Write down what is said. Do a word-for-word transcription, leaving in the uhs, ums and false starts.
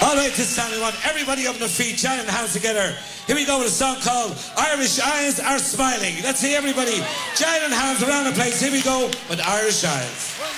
All right, this time we want everybody up on the feet, joining hands together. Here we go with a song called Irish Eyes Are Smiling. Let's see everybody joining hands around the place. Here we go with Irish Eyes.